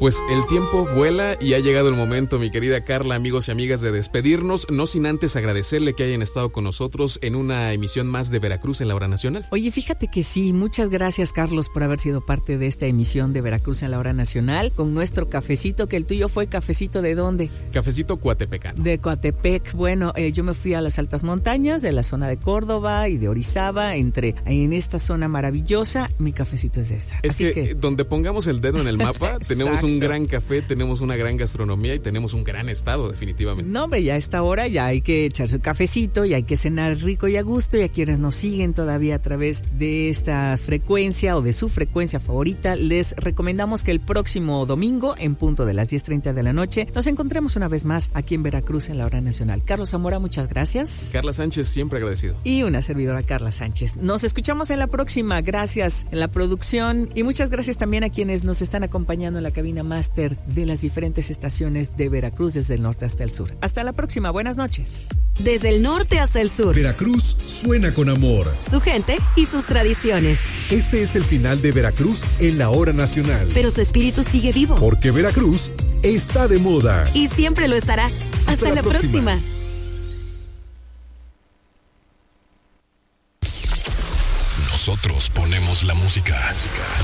Pues el tiempo vuela y ha llegado el momento, mi querida Carla, amigos y amigas, de despedirnos, no sin antes agradecerle que hayan estado con nosotros en una emisión más de Veracruz en la Hora Nacional. Oye, fíjate que sí, muchas gracias, Carlos, por haber sido parte de esta emisión de Veracruz en la Hora Nacional, con nuestro cafecito, que el tuyo fue cafecito ¿de dónde? Cafecito Coatepecano. De Coatepec. Bueno, yo me fui a las altas montañas de la zona de Córdoba y de Orizaba, en esta zona maravillosa, mi cafecito es de esa. Es Así que donde pongamos el dedo en el mapa, tenemos un gran café, tenemos una gran gastronomía y tenemos un gran estado, definitivamente. No, hombre, ya a esta hora ya hay que echarse un cafecito y hay que cenar rico y a gusto, y a quienes nos siguen todavía a través de esta frecuencia o de su frecuencia favorita, les recomendamos que el próximo domingo, en punto de las 10:30 de la noche, nos encontremos una vez más aquí en Veracruz en la Hora Nacional. Carlos Zamora, muchas gracias. Carla Sánchez, siempre agradecido. Y una servidora, Carla Sánchez. Nos escuchamos en la próxima. Gracias en la producción y muchas gracias también a quienes nos están acompañando en la cabina máster de las diferentes estaciones de Veracruz desde el norte hasta el sur. Hasta la próxima. Buenas noches. Desde el norte hasta el sur. Veracruz suena con amor. Su gente y sus tradiciones. Este es el final de Veracruz en la Hora Nacional. Pero su espíritu sigue vivo. Porque Veracruz está de moda. Y siempre lo estará. Hasta la próxima. Nosotros ponemos la música.